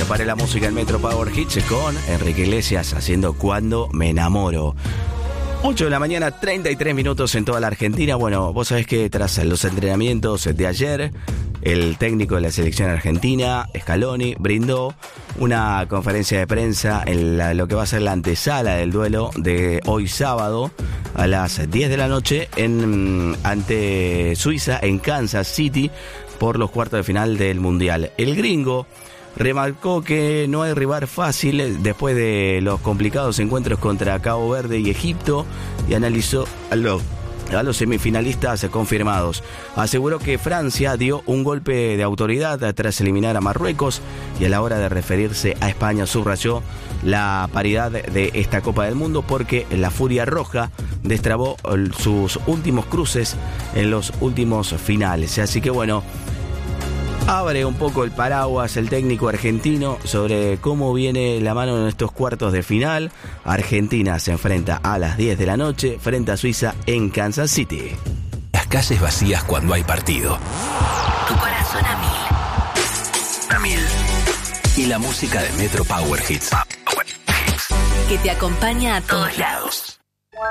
preparé la música en Metro Power Hits con Enrique Iglesias haciendo Cuando me enamoro. 8 de la mañana, 33 minutos en toda la Argentina. Bueno, vos sabés que tras los entrenamientos de ayer, el técnico de la selección argentina, Scaloni, brindó una conferencia de prensa en lo que va a ser la antesala del duelo de hoy sábado a las 10 de la noche ante Suiza en Kansas City por los cuartos de final del Mundial. El gringo remarcó que no hay rival fácil después de los complicados encuentros contra Cabo Verde y Egipto y analizó a los semifinalistas confirmados. Aseguró que Francia dio un golpe de autoridad tras eliminar a Marruecos y a la hora de referirse a España subrayó la paridad de esta Copa del Mundo porque la Furia Roja destrabó sus últimos cruces en los últimos finales. Así que bueno, abre un poco el paraguas el técnico argentino sobre cómo viene la mano en estos cuartos de final. Argentina se enfrenta a las 10 de la noche frente a Suiza en Kansas City. Las calles vacías cuando hay partido. Tu corazón a mil. A mil. Y la música de Metro Power Hits. Que te acompaña a todos lados.